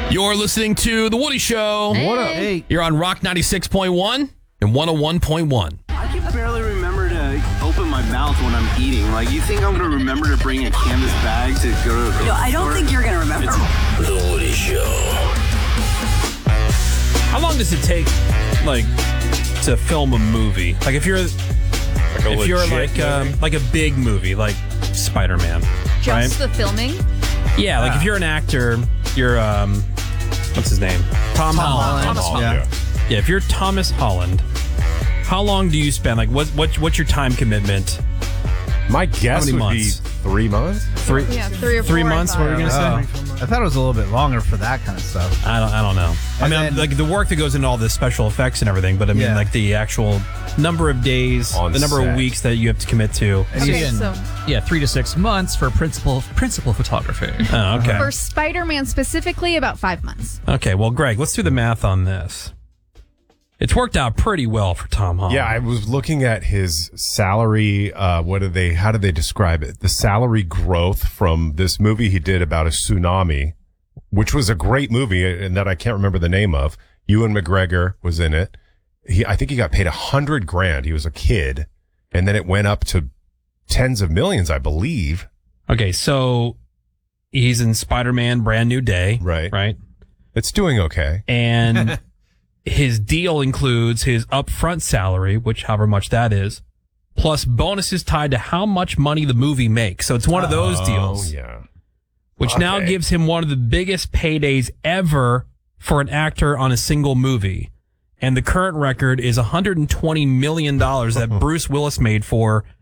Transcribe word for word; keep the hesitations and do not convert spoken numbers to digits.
You're listening to The Woody Show. Hey. What up? Hey. You're on Rock ninety-six point one and one oh one point one. I can barely remember to open my mouth when I'm eating. Like, you think I'm going to remember to bring a canvas bag to go to the No, I don't think you're going to remember. It's The Woody Show. How long does it take, like, to film a movie? Like, if you're, Like a if you're like, legit um, movie? like a big movie, like Spider-Man, Just right? the filming? Yeah, like if you're an actor, you're um, what's his name? Tom, Holland. Thomas Oh, Holland. yeah. Yeah, if you're Thomas Holland, how long do you spend? Like, what what what's your time commitment? My guess many would months? be three months. Three, Yeah, three or three four, I months. thought. What were you gonna say? Oh, I thought it was a little bit longer for that kind of stuff. I don't. I don't know. I And mean, then- like the work that goes into all the special effects and everything, but I mean, Yeah. like the actual number of days, On the number set. of weeks that you have to commit to. And Okay, you- so Yeah, three to six months for principal principal photography. Oh, okay. for Spider-Man specifically, about five months. Okay. Well, Greg, let's do the math on this. It's worked out pretty well for Tom Holland. Yeah, I was looking at his salary. Uh, what did they? How did they describe it? The salary growth from this movie he did about a tsunami, which was a great movie, and that I can't remember the name of. Ewan McGregor was in it. He, I think he got paid a hundred grand. He was a kid, and then it went up to tens of millions, I believe. Okay, so he's in Spider-Man: Brand New Day, Right. Right. It's doing okay. And his deal includes his upfront salary, which however much that is, plus bonuses tied to how much money the movie makes. So it's one of those Oh, deals, yeah. which now Okay. gives him one of the biggest paydays ever for an actor on a single movie. And the current record is one hundred twenty million dollars that Bruce Willis made for